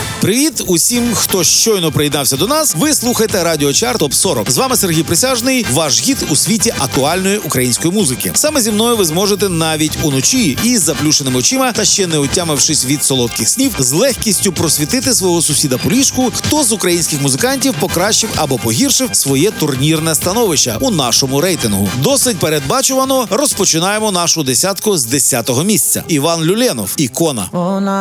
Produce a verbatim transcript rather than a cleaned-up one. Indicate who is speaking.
Speaker 1: Привіт усім, хто щойно приєднався до нас. Ви слухаєте Радіо Чарт Топ сорок. З вами Сергій Присяжний, ваш гід у світі актуальної української музики. Саме зі мною ви зможете навіть уночі із заплющеними очима та ще не отямившись від солодких снів, з легкістю просвітити свого сусіда по ліжку, хто з українських музикантів покращив або погіршив своє турнірне становище у нашому рейтингу. Досить передбачувано розпочинаємо нашу десятку з десятого місця. Іван Люленов, «Ікона».